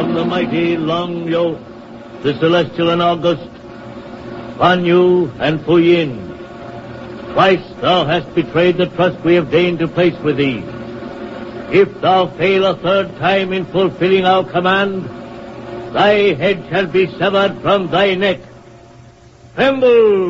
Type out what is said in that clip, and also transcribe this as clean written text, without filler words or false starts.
from the mighty Long Yo, the Celestial and August, Guan Yu and Fu Yin. Twice thou hast betrayed the trust we have deigned to place with thee. If thou fail a third time in fulfilling our command, thy head shall be severed from thy neck. Tremble!